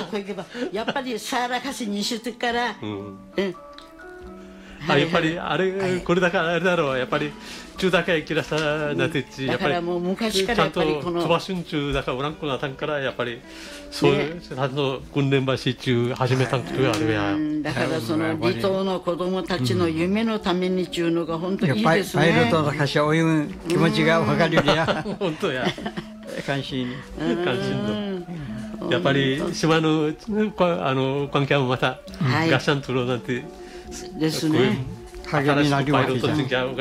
거기 봐. 야빨리 살아가신 이슈들からやっぱりあれこれだからあれだろうやっぱり中だけきらさなてちやっぱりちゃんと飛ばしん中だからおらんこなたんからやっぱりそういうちゃんと訓練場し中始めたんとあるやだからその離島の子供たちの夢のためにちゅうのが本当にいいですね。 パイロットの会社を追う気持ちが分かるよや本当や関心のやっぱり島の関係もまたガッシャントロなんてですね。 励みなりわけじゃん。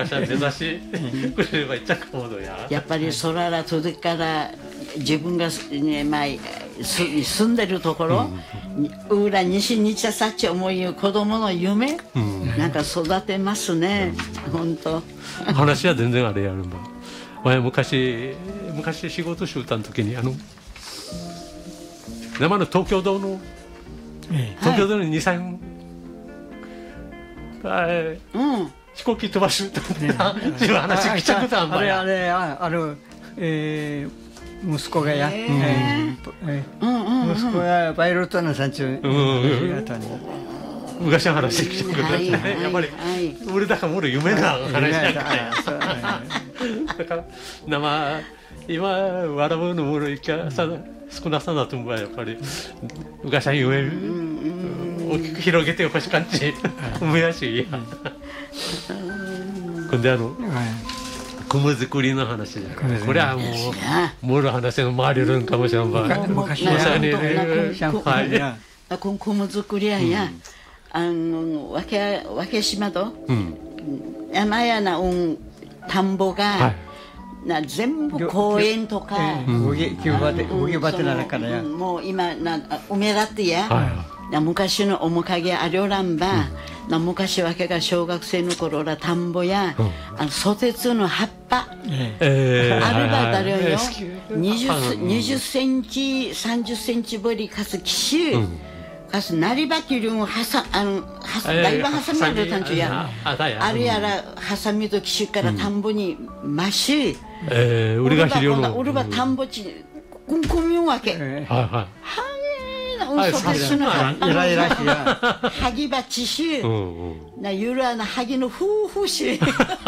やっぱり空らとでから自分がね前住んでるところ、裏西にちゃさっち思い子供の夢なんか育てますね。本当。 話は全然あれやるんだ。前昔仕事しゅうたん時に生の東京ドの2、3飛行機飛ばしとって自分話聞いちゃったんだよ。 息子がや息子がパイロットの山中昔の話聞いちゃったね。やっぱり俺だから俺夢な話だからだから今笑うのもろいきゃ少なさだと思うやっぱり昔は夢大きく広げてほしかんち思いやしいやこんで米作りの話じゃこれはもうろ話の回れるんかもしれんば昔は米作りやわけ島と山やな田んぼが全部公園とかもう今埋め立てや昔の面影ありょらんば昔わけが小学生の頃ら田んぼやソテツの葉っぱあるばだれよ20センチ30センチぶりかすきしかすなりばきりんだいぶハサミあるたんちゅやあるやらハサミときしから田んぼにまし俺が肥料の俺は田んぼちこんみんわけソテツの葉っぱのはぎばちしゆらなはぎのふうふうし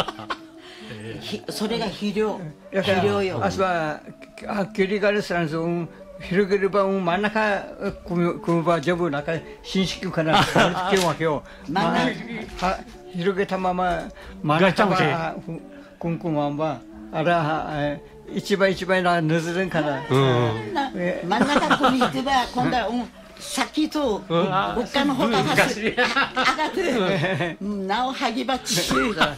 それが肥料よあそは距離があるさんぞ広げれば真ん中組むばジョブ中新式から歩きわけよ広げたまま真ん中はくんまんばあら一倍なぬずるんから真ん中組ってば今度は先と他の方が上がってなおはぎばっち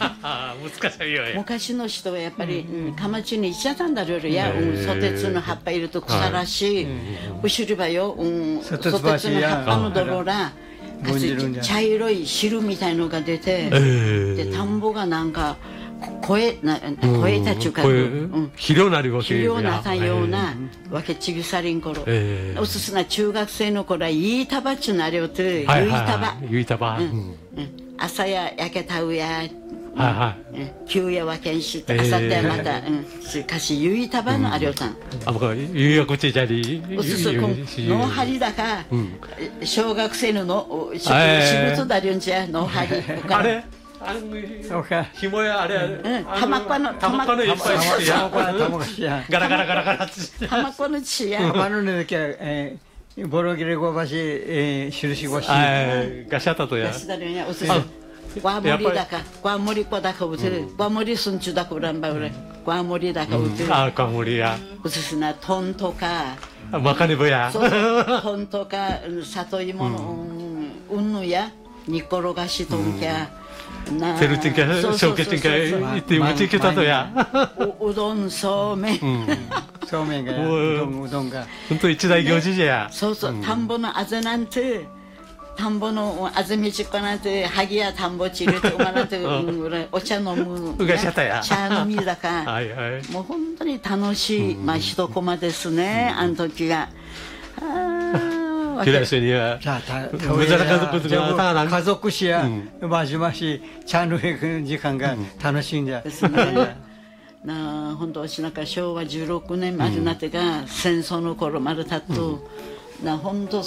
昔の人はやっぱりかまちに行っちゃったんだろうやソテツの葉っぱいると腐らし後ろばよソテツの葉っぱの泥ら茶色い汁みたいのが出てで田んぼがなんか肥えたちゅうか肥料なるわけ肥料なさようなわけちぐさりん頃おすすな中学生の頃はいいたばっちゅうなりょうとゆいたば朝や焼けたうや旧やわけんし朝ってはまたかしゆいたばのありょうたんゆいやこちじゃりおすすのはりだか小学生の仕事だりょんじゃのはりあれ紐やあれ玉っこのいっぱいしてやガラガラ玉っこの血や玉のねきゃボロギレゴバシ印ゴシガシャタとやガシだよおすすわもりだかわもりこだかうてわもりすんちゅだかうらんばうれわもりだかうてわもりやおすすなトンとかまかねぶやトンとか里芋のうんぬや煮転がしとんきゃセルチンかショーケチンか行ってうち行けたとやうどんそうめんそうめんがうどんが本当一大行事じゃそう田んぼのあぜなんて田んぼのあぜ道っこなんてはぎや田んぼち入れておまなんてお茶飲む茶飲みだかもう本当に楽しい一コマですねあの時が家族史やまじまし茶の時間が楽しいんじゃ本当しなんか昭和16年までなってが戦争の頃までたっと本当